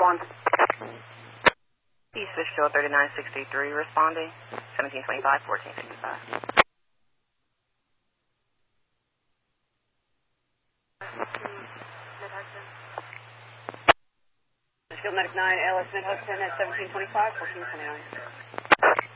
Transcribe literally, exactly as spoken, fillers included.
one. East Fishkill thirty-nine sixty-three responding, seventeen twenty-five, fourteen fifty-five. Fishkill Medic nine, L S Mid Hudson at seventeen twenty-five, fourteen twenty-nine.